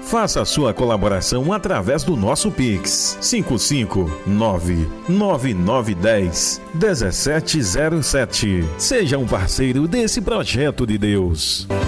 Faça a sua colaboração através do nosso Pix 55999101707. Seja um parceiro desse projeto de Deus.